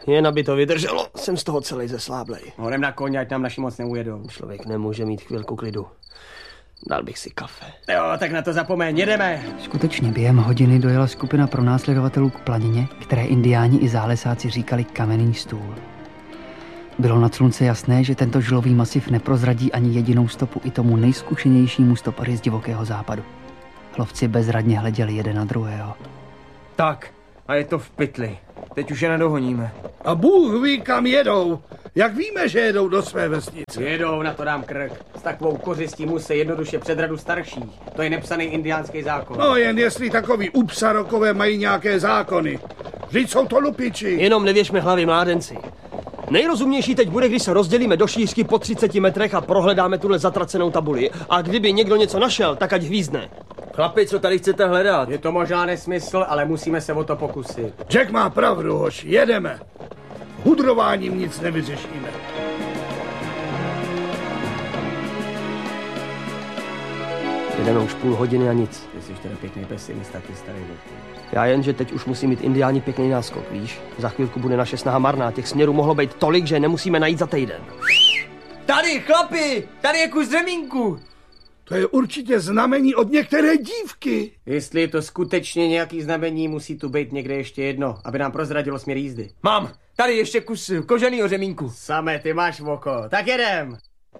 jen aby to vydrželo, jsem z toho celý zesláblej. Horem na koně, ať nám naši moc neujedou. Člověk nemůže mít chvilku klidu. Dal bych si kafe. Jo, tak na to zapomeň, jedeme. Skutečně během hodiny dojela skupina pronásledovatelů k planině, které indiáni i zálesáci říkali Kamenný stůl. Bylo nad slunce jasné, že tento žlový masiv neprozradí ani jedinou stopu i tomu nejzkušenějšímu stopaři z divokého západu. Lovci bezradně hleděli jeden na druhého. Tak, a je to v pytli. Teď už je nedohoníme. A Bůh ví, kam jedou. Jak víme, že jedou do své vesnice? Jedou, na to dám krk. S takovou kořistí musí jednoduše před radu starší. To je nepsaný indiánský zákon. No jen jestli takový upsarokové mají nějaké zákony. Vždyť jsou to lupiči. Jenom nevěšme hlavy, mládenci. Nejrozumnější teď bude, když se rozdělíme do šířky po 30 metrech a prohledáme tuhle zatracenou tabuli. A kdyby někdo něco našel, tak ať hvízdne. Chlapi, co tady chcete hledat? Je to možná nesmysl, ale musíme se o to pokusit. Jack má pravdu, hoši, jedeme. Hudrováním nic nevyřešíme. Jedeme už půl hodiny a nic. Ty jsi teda pěkný pesimista, ty starý vlk. Já jen, že teď už musí mít indiáni pěkný náskok, víš? Za chvilku bude naše snaha marná, těch směrů mohlo být tolik, že nemusíme najít za týden. Tady, chlapi, tady je kus řemínku. To je určitě znamení od některé dívky. Jestli je to skutečně nějaký znamení, musí tu být někde ještě jedno, aby nám prozradilo směr jízdy. Mám, tady ještě kus koženýho řemínku. Samé, ty máš oko, tak jedem.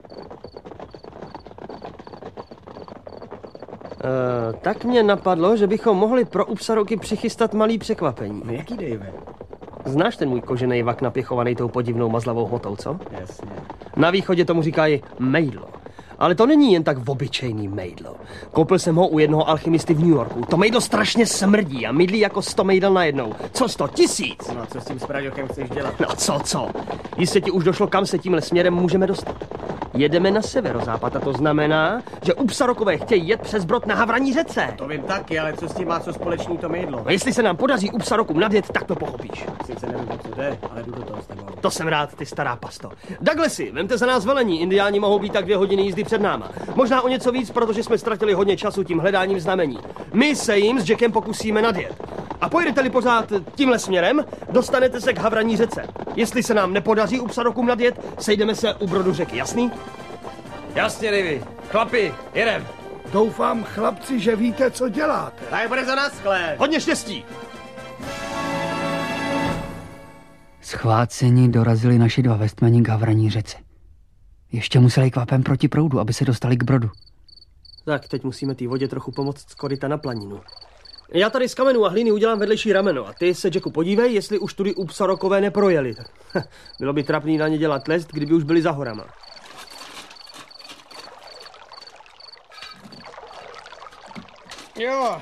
Tak mě napadlo, že bychom mohli pro Upsaroky přichystat malý překvapení. No jaký, Dave? Znáš ten můj kožený vak napěchovaný tou podivnou mazlavou hmotou, co? Jasně. Na východě tomu říkají mejdlo. Ale to není jen tak obyčejný mejdlo. Koupil jsem ho u jednoho alchymisty v New Yorku. To mejdlo strašně smrdí a mydlí jako 100 mejdel najednou. Co 100 000? No a co s tím spraďokem chceš dělat? No co? Jistě ti už došlo, kam se tímhle směrem můžeme dostat. Jedeme na severozápad a to znamená, že Upsarokové chtějí jet přes Brod na Havraní řece. To vím taky, ale co s tím má co společný to mejdlo? No jestli se nám podaří Upsarokům nadjet, tak to pochopíš. Sice nevím, co jde, ale jdu do toho s tebou. To jsem rád, ty stará pasto. Douglasi, vemte za nás velení, indiáni mohou být tak 2 hodiny jízdy před náma. Možná o něco víc, protože jsme ztratili hodně času tím hledáním znamení. My se jim s Jackem pokusíme nadjet. A pojedete-li pořád tímhle směrem, dostanete se k Havraní řece. Jestli se nám nepodaří Upsarokům nadjet, sejdeme se u brodu řeky, jasný? Jasně, Davy. Chlapi, jedem. Doufám, chlapci, že víte, co děláte. Tak bude za naschle. Hodně štěstí. Schváceni dorazili naši 2 vestmani k Havraní řece. Ještě museli kvapem proti proudu, aby se dostali k brodu. Tak, teď musíme té vodě trochu pomoct z koryta na planinu. Já tady z kamenů a hlíny udělám vedlejší rameno a ty se, Jacku, podívej, jestli už tudy Upsarokové neprojeli. Bylo by trapný na ně dělat lest, kdyby už byli za horama. Jo.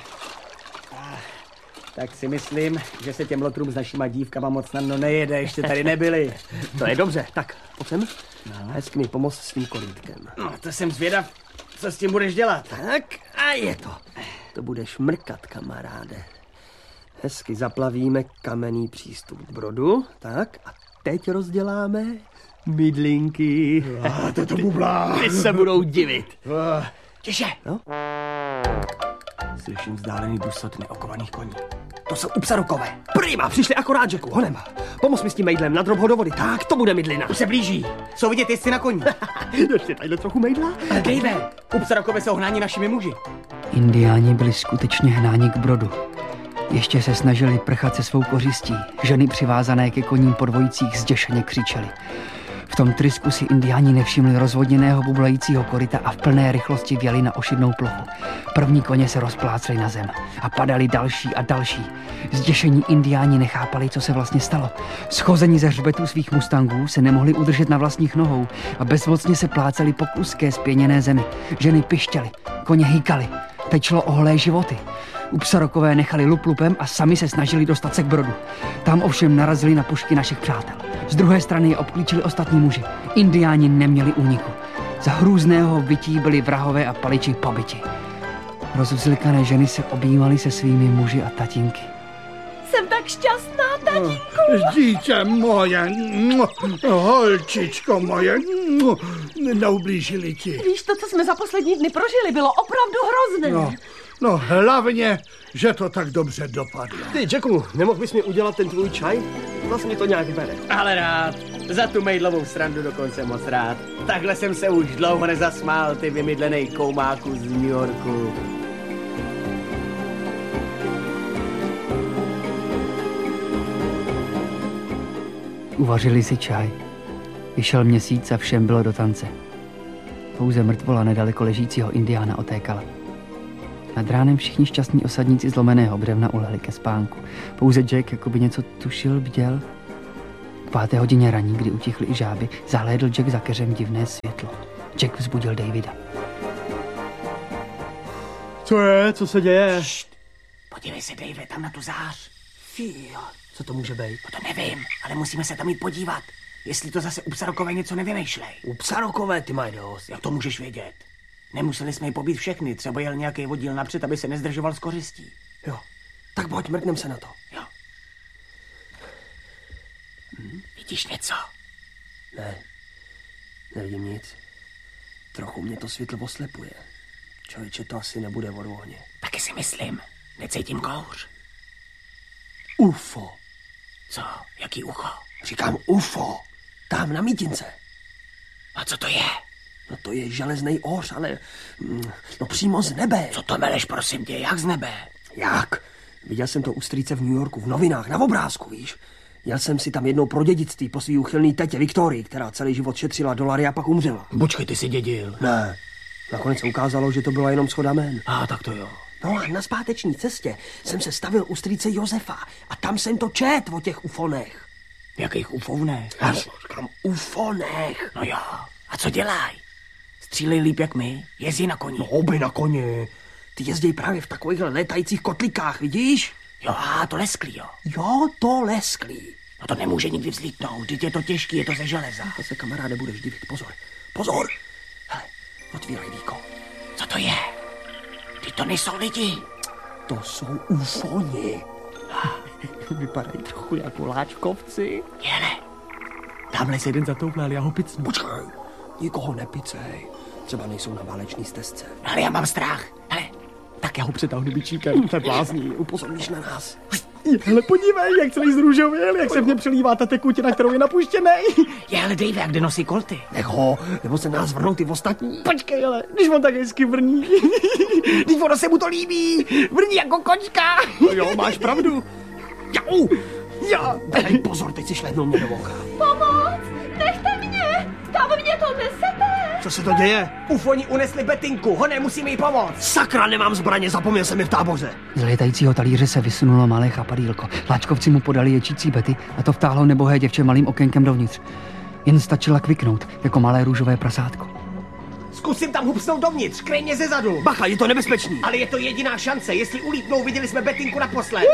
Tak si myslím, že se těm lotrům s našima dívkama moc snadno nejede, ještě tady nebyli. To je dobře, tak pojď sem. Hezky mi pomoct s tím korítkem. No, to jsem zvědav, co s tím budeš dělat. Tak a je to. To budeš mrkat, kamaráde. Hezky zaplavíme kamenný přístup k brodu. Tak a teď rozděláme mydlinky. To bublá. Ty se budou divit. Tiše. No? Slyším vzdálený dusot neokovaných koní. To jsou Upsarokové. Prima, přišli akorát, Jacku, honem. Pomoz mi s tím mejdlem, nadrob ho do vody. Tak, to bude mydlina. Už se blíží. Jsou vidět jezdci na koni. Ještě tadyhle trochu mejdla. Dejme, Upsarokové jsou hnáni našimi muži. Indiáni byli skutečně hnáni k brodu. Ještě se snažili prchat se svou kořistí. Ženy přivázané ke koním po dvojicích zděšeně křičely. V tom trysku si indiáni nevšimli rozvodněného bublajícího koryta a v plné rychlosti vjeli na ošidnou plochu. První koně se rozplácly na zem a padali další a další. Zděšení indiáni nechápali, co se vlastně stalo. Schození ze hřbetů svých mustangů se nemohli udržet na vlastních nohou a bezmocně se pláceli po kluské spěněné zemi. Ženy pištěly, koně hýkali. Teď šlo o holé životy. Upsarokové nechali lup lupem a sami se snažili dostat se k brodu. Tam ovšem narazili na pušky našich přátel. Z druhé strany je obklíčili ostatní muži. Indiáni neměli úniku. Za hrůzného vytí byli vrahové a paliči pobiti. Rozvzlikané ženy se objímaly se svými muži a tatínky. Jsem tak šťastná, tatínku. Dítě moje, holčičko moje, neublížili ti. Víš, to, co jsme za poslední dny prožili, bylo opravdu hrozné. No hlavně, že to tak dobře dopadlo. Ty, Jacku, nemohl bys mi udělat ten tvůj čaj? Zas mě to nějak bere. Ale rád. Za tu mejdlovou srandu dokonce moc rád. Takhle jsem se už dlouho nezasmál, ty vymydlenej koumáku z New Yorku. Uvařili si čaj. Vyšel měsíc a všem bylo do tance. Pouze mrtvola nedaleko ležícího indiána otékala. Nad ránem všichni šťastní osadníci zlomeného břevna ulehli ke spánku. Pouze Jack, jako by něco tušil, bděl. K 5. hodině raní, kdy utichly i žáby, zahlédl Jack za keřem divné světlo. Jack vzbudil Davida. Co je? Co se děje? Št. Podívej se, Dave, tam na tu zář. Fíjo, co to může být? No to nevím, ale musíme se tam jít podívat. Jestli to zase u Psarokové něco nevymýšlej. U Psarokové ty mají dost. Jak to můžeš vědět? Nemuseli jsme ji pobít všechny, třeba jel nějaký oddíl napřed, aby se nezdržoval s kořistí. Jo, tak pojď, mrknem se na to. Jo. Vidíš něco? Ne, nevidím nic. Trochu mě to světlo oslepuje. Člověče, to asi nebude od ohně. Taky si myslím, necítím kouř. UFO. Co? Jaký ucho? Říkám UFO. Tam na mítince. A co to je? No to je železný oř, ale no přímo z nebe. Co to meleš, prosím tě, jak z nebe? Jak? Viděl jsem to u strýce v New Yorku, v novinách, na obrázku, víš? Jel jsem si tam jednou pro dědictví po svý uchylný tetě Viktorii, která celý život šetřila dolary a pak umřela. Počkej, ty jsi dědil. Ne. Nakonec se ukázalo, že to byla jenom shoda jmen. Tak to jo. No a na zpáteční cestě jsem se stavil u strýce Josefa a tam jsem to čet o těch ufonech. Jakých ufonech? Já říkám ufonech. No jo. A co dělají? Střílej líp jak my? Jezdí na koni? No obě na koni. Ty jezdí právě v takovýchhle létajících kotlikách, vidíš? Jo, a to lesklý, jo. Jo, to lesklý. No to nemůže nikdy vzlítnout, vždyť je to těžký, je to ze železa. To se, kamaráde, budeš divit, pozor. Pozor! Hele, otvírej víko. Co to je? Ty to nejsou lidi. To jsou ufoni. Vypadají trochu jako láčkovci. Jele, tamhle se jeden zatouflal, já ho picnu. Počkej, nikoho nepicej. Třeba nejsou na válečný stezce. Ale já mám strach. Hele, tak já ho přetáhnu bičíkem. To je blázní, upozorníš na nás. Hele, podívej, jak celý zrůžověl, jak se v něm přelívá ta tekutina, kterou je napuštěnej. Jele, Dave, jak jde nosí kolty. Nech ho, nebo se nás vrnou ty ostatní. Počkej, ale, když on tak hezky vrní. Když ono se mu to líbí. Vrní jako kočka. No jo, máš pravdu. Jau! Já. Dej pozor, teď si šlehnul mě do oka. Pomoc! Nechte mě! Kam mě to nesete? Co se to děje? Ufoni unesli Betinku, honem musíme jí pomoct. Sakra, nemám zbraně, zapomněl jsem je v táboře. Z létajícího talíře se vysunulo malé chapadýlko. Láčkovci mu podali ječící Betty a to vtáhlo nebohé děvče malým okénkem dovnitř. Jen stačila kviknout, jako malé růžové prasátko. Zkusím tam hupsnout dovnitř, kryj mě ze zadu. Bacha, je to nebezpečný. Ale je to jediná šance, jestli ulítnou, viděli jsme Betinku naposled.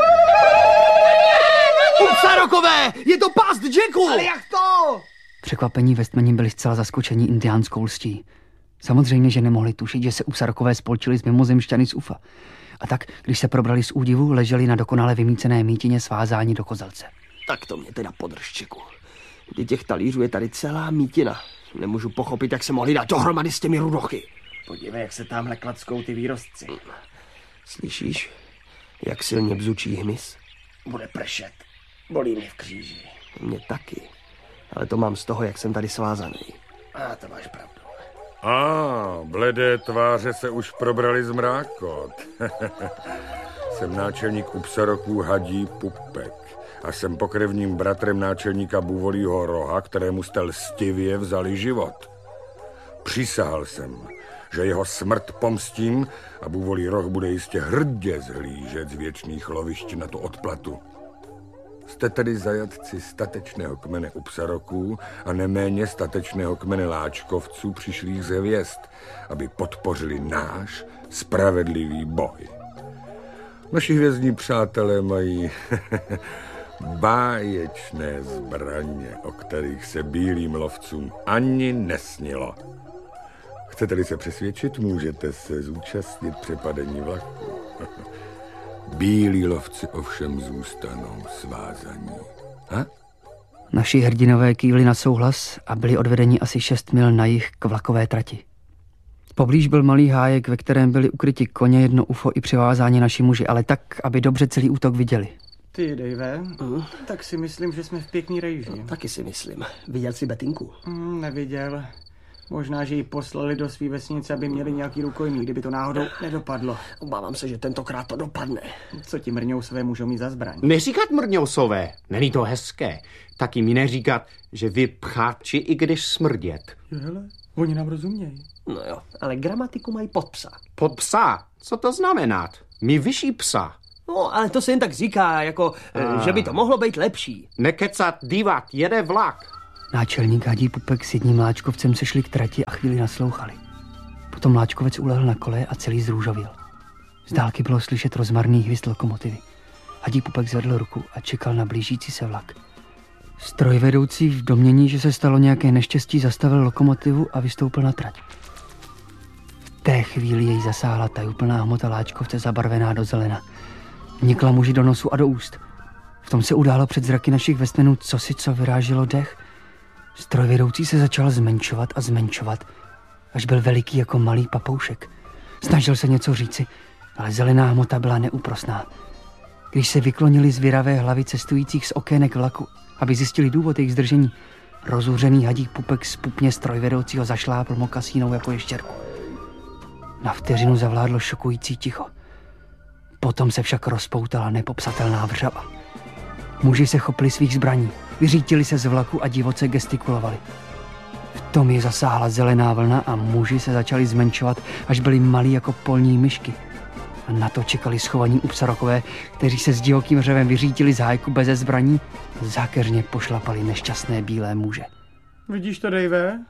Psarokové, je to past Jacku! Ale jak to? Překvapení Westmani byli zcela zaskočení indiánskou lstí. Samozřejmě, že nemohli tušit, že se u Psarokové spolčili s mimozemšťany z UFA. A tak, když se probrali z údivu, leželi na dokonale vymícené mítině svázáni do kozelce. Tak to mě teda podrž, Jacku. Kdy těch talířů je tady celá mítina. Nemůžu pochopit, jak se mohli dát dohromady s těmi rudochy. Podívej, jak se tamhle klackou ty výrostci. Slyšíš, jak silně bzučí hmyz? Bude pršet. Bolí mě v kříži. Mě taky. Ale to mám z toho, jak jsem tady svázaný. A to máš pravdu. Bledé tváře se už probrali z mrákot. Jsem náčelník u Psaroků Hadí Pupek a jsem pokrevním bratrem náčelníka Buvolího Roha, kterému jste lstivě vzali život. Přísahal jsem, že jeho smrt pomstím a Buvolí Roh bude jistě hrdě zhlížet z věčných lovišť na tu odplatu. Jste tedy zajatci statečného kmene u Psaroků a neméně statečného kmene Láčkovců přišlých z hvězd, aby podpořili náš spravedlivý boj. Naši hvězdní přátelé mají báječné zbraně, o kterých se bílým lovcům ani nesnilo. Chcete-li se přesvědčit, můžete se zúčastnit přepadení vlaku. Bílí lovci ovšem zůstanou svázaní. Naši hrdinové kývli na souhlas a byli odvedeni asi 6 mil na jih k vlakové trati. Poblíž byl malý hájek, ve kterém byli ukryti koně, jedno UFO i přivázáni naši muži, ale tak, aby dobře celý útok viděli. Ty, Dave, tak si myslím, že jsme v pěkný rejži. Taky si myslím. Viděl jsi Betinku? Neviděl. Možná, že ji poslali do svý vesnice, aby měli nějaký rukojmí, kdyby to náhodou nedopadlo. Obávám se, že tentokrát to dopadne. Co ti mrňousové můžou mít za zbraň? Neříkat mrňousové, není to hezké. Taky mi neříkat, že vy pcháči, i když smrdět. Hele, oni nám rozumějí. No jo, ale gramatiku mají pod psa. Pod psa? Co to znamená? Mi vyšší psa. No, ale to se jen tak říká, jako, že by to mohlo být lepší. Nekecat, dívat, jede vlak. Náčelník Hadí Pupek s jedním Mláčkovcem se šli k trati a chvíli naslouchali. Potom Mláčkovec ulehl na kole a celý zrůžověl. Z dálky bylo slyšet rozmarný hvist lokomotivy. Hadí Pupek zvedl ruku a čekal na blížící se vlak. Strojvedoucí v domnění, že se stalo nějaké neštěstí, zastavil lokomotivu a vystoupil na trať. V té chvíli jej zasáhla tajuplná hmota Láčkovce zabarvená do zelena. Vnikla muži do nosu a do úst. V tom se událo před zraky našich vesmenů cosi, co vyráželo dech. Strojvedoucí se začal zmenšovat, až byl veliký jako malý papoušek. Snažil se něco říci, ale zelená hmota byla neúprosná. Když se vyklonili zvěravé hlavy cestujících z okének vlaku, aby zjistili důvod jejich zdržení, rozuřený Hadí Pupek z pupně strojvedoucího zašlápl mokasínou jako ještěrku. Na vteřinu zavládlo šokující ticho. Potom se však rozpoutala nepopsatelná vřava. Muži se chopili svých zbraní, vyřítili se z vlaku a divoce gestikulovali. V tom je zasáhla zelená vlna a muži se začali zmenšovat, až byli malí jako polní myšky. A na to čekali schovaní upsarokové, kteří se s divokým řevem vyřítili z hájku beze zbraní a zákeřně pošlapali nešťastné bílé muže. Vidíš to, Dave?